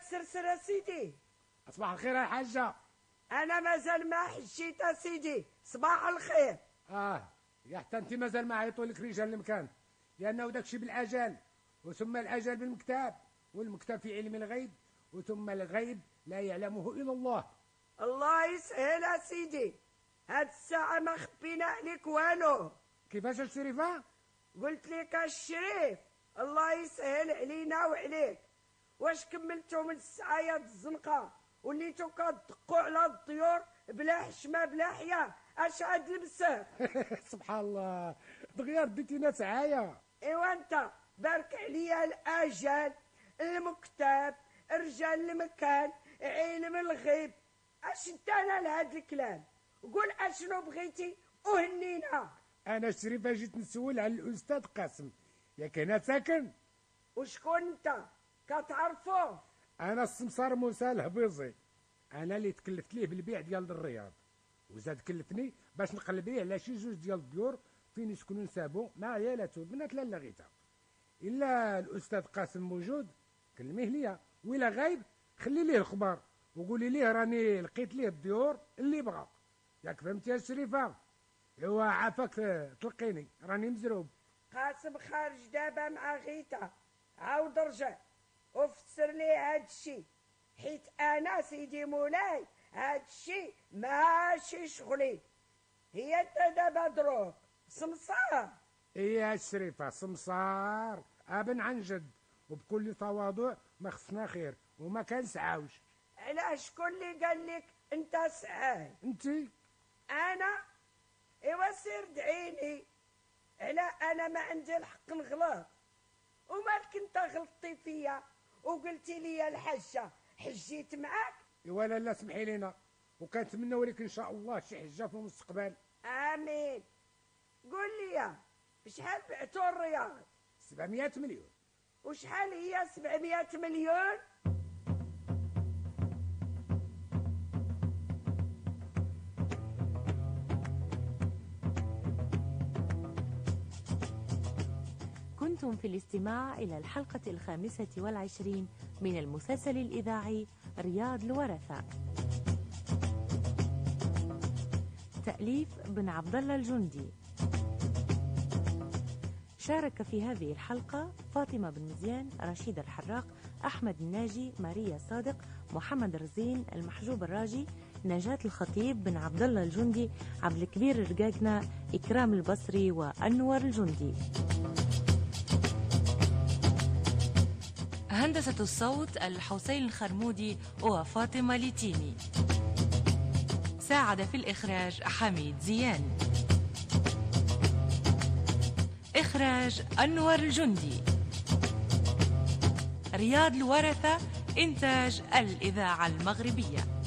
السرسرة سيدي. صباح الخير يا حاجة. أنا مازال ما حشيت سيدي. صباح الخير. يا حتى انت مازال ما عيطوا لك رجال المكان، لأنه داكشي بالأجل، وثم الأجل بالمكتاب، والمكتاب في علم الغيب، وثم الغيب لا يعلمه إلا الله. الله يسهل سيدي، هاد الساعة ما خبينا عليك والو. كيفاش الشريفة؟ قلت لك الشريف الله يسهل علينا وعليك. واش كملتوا من السعايات الزنقة وليتوا كتدقوا على الطيور بلا حشمة بلا حياة؟ اش هاد المساء؟ سبحان الله، دغيا رديتينا سعايا. ايوا انت بارك عليا الاجل، المكتب، رجال المكان، علم الغيب. اش انت انا لهاد الكلام؟ قول اشنو بغيتي وهنينا. انا الشريفة جيت نسول على الاستاذ قاسم، ياك هنا ساكن؟ وشكون انت؟ كتعرفوه؟ انا السمسار موسى الهبيزي، انا اللي تكلفت ليه بالبيع ديال الرياض، وزاد كلفني باش نقلب ليه على شي جوج ديال الديور فين يسكنوا نسابو مع عيالاتو البنات لالا غيتا. الا الاستاذ قاسم موجود كلميه ليا، وإلا غايب خلي ليه الخبر وقولي ليه راني لقيت ليه الديور اللي بغا. ياك فهمتي يا شريفه؟ ايوا عافاك تلقيني راني مزروب. قاسم خارج دابا مع غيتا، عاود رجع وفسر ليه هاد الشي، حيت انا سيدي مولاي هاد الشي ماشي شغلي. هي انت دابا دروك سمسار. ايه يا شريفه سمسار ابن عن جد، وبكل تواضع ما خصنا خير وما كنسعاوش. علاش شكون اللي قال لك انت سعاي؟ انتي؟ انا؟ ايوا سير دعيني. علا انا ما عندي الحق نغلط؟ ومالك انت غلطتي فيا وقلتي لي الحجه حجيت معاك؟ ايوا لا سمحي لينا، وكنتمنوا لك ان شاء الله شي حجه في المستقبل. امين. قول لي شحال بعتوا الرياض؟ 700 مليون. وشحال هي 700 مليون؟ كنتم في الاستماع إلى الحلقة 25 من المسلسل الإذاعي رياض الورثة. تأليف بن عبد الله الجندي. شارك في هذه الحلقة فاطمة بن مزيان، رشيد الحراق، أحمد الناجي، ماريا صادق، محمد رزين، المحجوب الراجي، نجاة الخطيب، بن عبد الله الجندي، عبد الكبير الرقاقنا، إكرام البصري، وأنور الجندي. هندسة الصوت الحسين الخرمودي وفاطمة ليتيني. ساعد في الإخراج حميد زيان. إخراج أنور الجندي. رياض الورثة إنتاج الإذاعة المغربية.